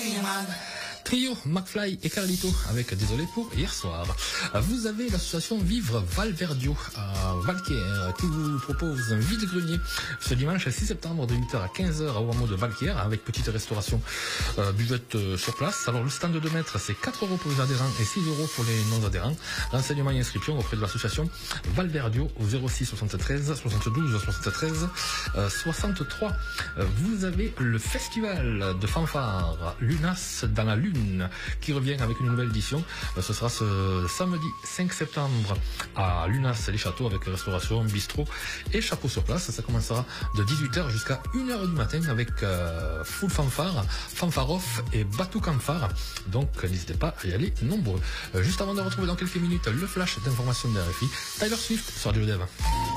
Trio, McFly et Carlito avec Désolé pour hier soir. Vous avez l'association Vivre Valverdio à Valquière qui vous propose un vide-grenier ce dimanche 6 septembre de 8h à 15h au hameau de Valquière avec petite restauration buvette sur place. Alors le stand de maître c'est 4 € pour les adhérents et 6 € pour les non-adhérents. Renseignements et inscriptions auprès de l'association Valverdio au 06 73 72 73 63. Vous avez le festival de fanfare Lunas dans la Lune qui revient avec une nouvelle édition. Ce sera ce samedi 5 septembre à Lunas les Châteaux avec restauration, bistrot et chapeau sur place. Ça commencera de 18h jusqu'à 1h du matin avec full fanfare, fanfare off et bateau fanfare. Donc n'hésitez pas à y aller nombreux. Juste avant de retrouver dans quelques minutes le flash d'information de RFI, Tyler Swift sur Radio Dev.